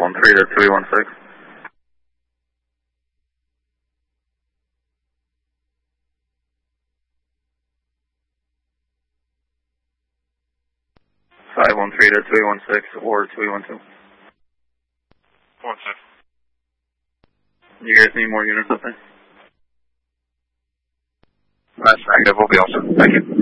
513 to 316. to 316 or 312. 16. You guys need more units up there? That's negative. We'll be all set. Thank you.